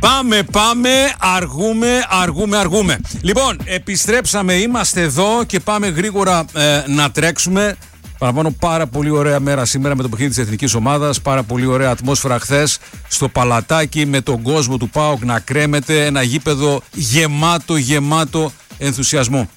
Πάμε, αργούμε. Λοιπόν, επιστρέψαμε, είμαστε εδώ και πάμε γρήγορα να τρέξουμε. Παραπάνω, πάρα πολύ ωραία μέρα σήμερα με το παιχνίδι της εθνικής ομάδας. Πάρα πολύ ωραία ατμόσφαιρα χθες στο Παλατάκι με τον κόσμο του ΠΑΟΚ να κρέμεται. Ένα γήπεδο γεμάτο ενθουσιασμό.